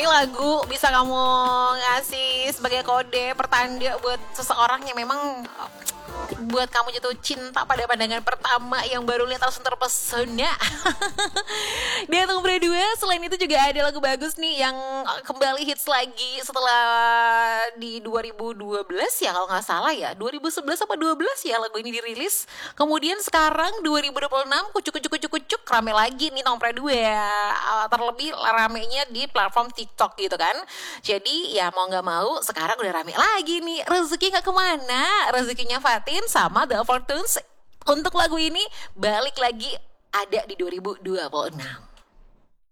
lagu bisa kamu ngasih sebagai kode pertanda buat seseorang yang memang buat kamu jatuh cinta pada pandangan pertama, yang baru lihat langsung terpesona. Dia nomor 2. Selain itu juga ada lagu bagus nih yang kembali hits lagi setelah di 2012 ya kalau nggak salah ya, 2011 apa 12 ya lagu ini dirilis. Kemudian sekarang 2026 kucuk rame lagi nih nomor 2 ya. Terlebih ramenya di platform TikTok gitu kan. Jadi ya mau nggak mau sekarang udah rame lagi nih. Rezeki nggak kemana, rezekinya Fatin sama The Fortunes untuk lagu ini balik lagi ada di 2026.